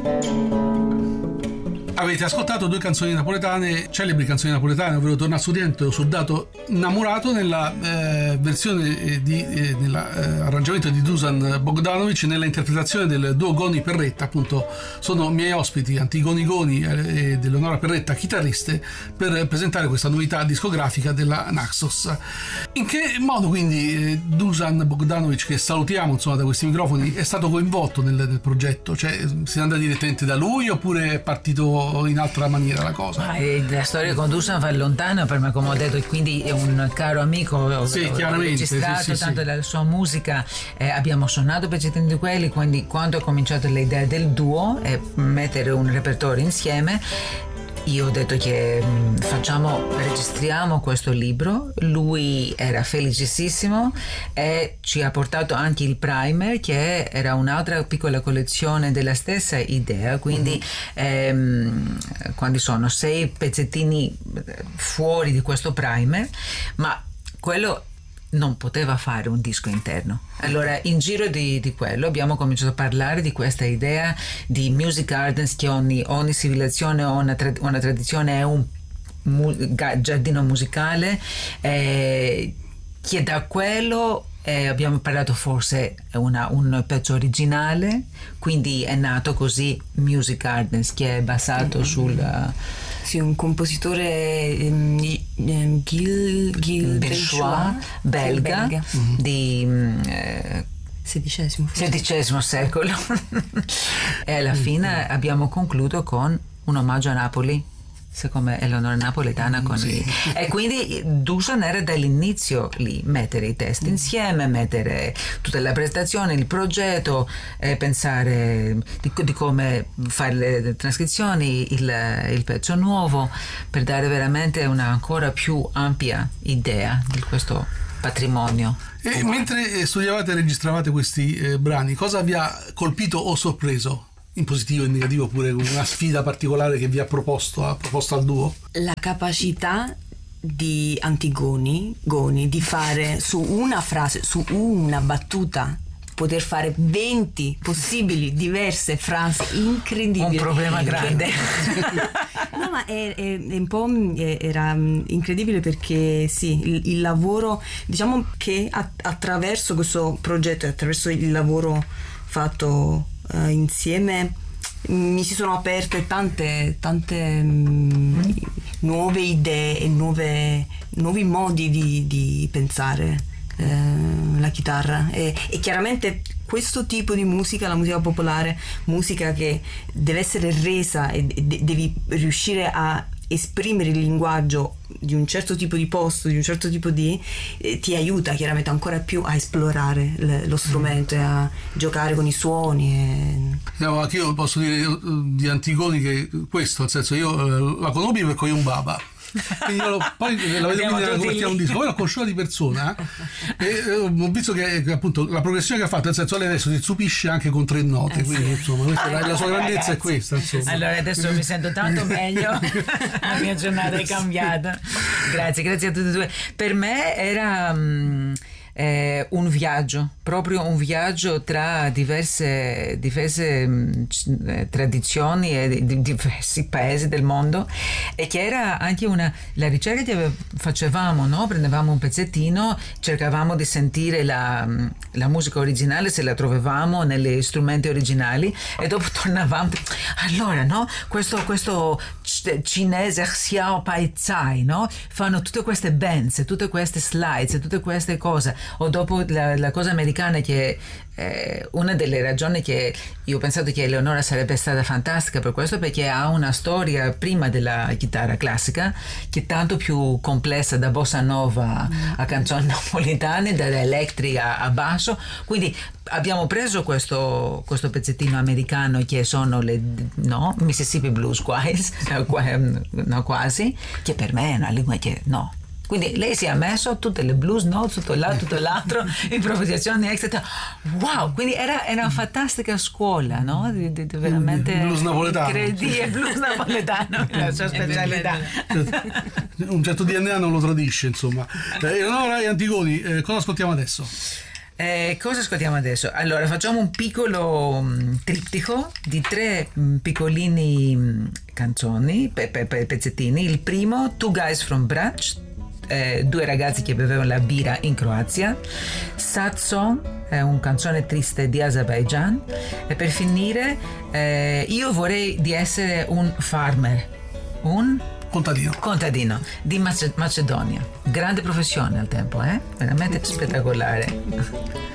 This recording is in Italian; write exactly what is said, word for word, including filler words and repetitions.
Avete ascoltato due canzoni napoletane, celebri canzoni napoletane, ovvero Torna Studente o Soldato Innamorato, nella eh, versione di eh, nell'arrangiamento eh, di Dusan Bogdanovic, nella interpretazione del duo Goni Perretta. Appunto sono miei ospiti Antigoni Goni e eh, Eleonora Perretta, chitarriste, per presentare questa novità discografica della Naxos. In che modo quindi eh, Dusan Bogdanovic, che salutiamo insomma da questi microfoni, è stato coinvolto nel, nel progetto? Cioè si è andato direttamente da lui oppure è partito in altra maniera la cosa? Ma la storia con Dusan va lontana per me, come ho detto, quindi è un caro amico. Sì, ho, chiaramente, ho registrato sì, sì, tanto sì. della sua musica, eh, abbiamo suonato pezzettini di quelli, quindi quando ho cominciato l'idea del duo e mettere un repertorio insieme, io ho detto che mh, facciamo, registriamo questo libro. Lui era felicissimo e ci ha portato anche il primer, che era un'altra piccola collezione della stessa idea, quindi mm-hmm. ehm, quando sono sei pezzettini fuori di questo primer, ma quello non poteva fare un disco interno. Allora in giro di, di quello abbiamo cominciato a parlare di questa idea di music gardens, che ogni, ogni civilizzazione o una, tra, una tradizione è un mu- giardino musicale, eh, che da quello eh, abbiamo parlato forse una, un pezzo originale, quindi è nato così Music Gardens, che è basato mm-hmm. sul sì, un compositore um, um, Gil, Gil Benchois, belga, belga. Mm-hmm. di eh, sedicesimo sedicesimo secolo. E alla fine abbiamo concluso con un omaggio a Napoli, siccome Eleonora napoletana con sì. i... e quindi Dusan era dall'inizio lì, mettere i testi insieme, mettere tutta la prestazione, il progetto, eh, pensare di, di come fare le trascrizioni, il, il pezzo nuovo, per dare veramente una ancora più ampia idea di questo patrimonio. E mentre studiavate e registravate questi eh, brani, cosa vi ha colpito o sorpreso? In positivo e in negativo, oppure una sfida particolare che vi ha proposto, ha proposto al duo? La capacità di Antigoni Goni di fare su una frase, su una battuta, poter fare venti possibili diverse frasi incredibili. Un problema grande. No, ma è, è, è un po' è, era incredibile, perché sì, il, il lavoro, diciamo che a, attraverso questo progetto e attraverso il lavoro fatto Uh, insieme mi si sono aperte tante tante mm, nuove idee e nuove, nuovi modi di, di pensare uh, la chitarra e, e chiaramente questo tipo di musica, la musica popolare, musica che deve essere resa e de- devi riuscire a esprimere il linguaggio di un certo tipo di posto, di un certo tipo di eh, ti aiuta chiaramente ancora più a esplorare le, lo strumento e a giocare con i suoni e... no, anche io posso dire di Antigoni che questo, nel senso, io la conobbi per Coyun Baba, quindi io lo, poi la vedo nella copertina un disco, poi l'ho conosciuta di persona e eh, ho visto che, che appunto la progressione che ha fatto, nel senso, lei adesso si stupisce anche con tre note, eh, quindi sì. insomma questa, la, la sua grandezza ragazzi. È questa, insomma. Allora adesso mi sento tanto meglio, la mia giornata è cambiata. Grazie, grazie a tutti e due. Per me era um, eh, un viaggio, proprio un viaggio tra diverse, diverse mh, tradizioni e di, di diversi paesi del mondo, e che era anche una la ricerca che facevamo, no? Prendevamo un pezzettino, cercavamo di sentire la, la musica originale, se la trovavamo negli strumenti originali, e dopo tornavamo, allora no? questo, questo cinese Xiao Pai Tsai, no? Fanno tutte queste bands, tutte queste slides, tutte queste cose, o dopo la, la cosa americana, che eh, una delle ragioni che io ho pensato che Eleonora sarebbe stata fantastica per questo, perché ha una storia prima della chitarra classica che è tanto più complessa, da bossa nova mm. a canzoni napoletane, da elettrica a basso, quindi abbiamo preso questo, questo pezzettino americano che sono le no, Mississippi Blues quasi, no, quasi, che per me è una lingua che no. Quindi lei si è messo tutte le blues notes, tutto là, tutto l'altro, improvvisazioni extra. Wow, quindi era, era una fantastica scuola, no? Di, di, di veramente blues napoletano. Incredibile, blues napoletano, la sua specialità. Un certo D N A non lo tradisce, insomma. Eleonora e Antigoni, eh, cosa ascoltiamo adesso? Eh, cosa ascoltiamo adesso? Allora, facciamo un piccolo um, trittico di tre um, piccolini um, canzoni, pe- pe- pe- pezzettini. Il primo, Two Guys from Brač, eh, due ragazzi che bevevano la birra in Croazia. Sad Song, è una canzone triste di Azerbaijan. E per finire, eh, io vorrei di essere un farmer, un Contadino. contadino di Mace- Macedonia. Grande professione al tempo, eh? Veramente spettacolare.